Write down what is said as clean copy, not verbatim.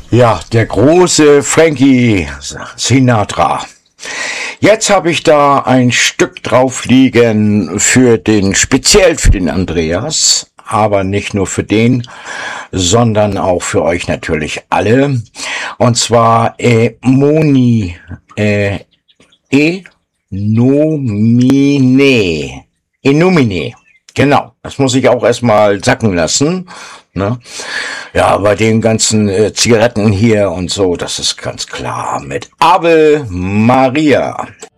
Ja, der große Frankie Sinatra. Jetzt habe ich da ein Stück drauf liegen speziell für den Andreas, aber nicht nur für den, sondern auch für euch natürlich alle. Und zwar E Nomine. Enomine. Genau, das muss ich auch erstmal sacken lassen. Ne? Ja, bei den ganzen Zigaretten hier und so, das ist ganz klar mit Ave Maria.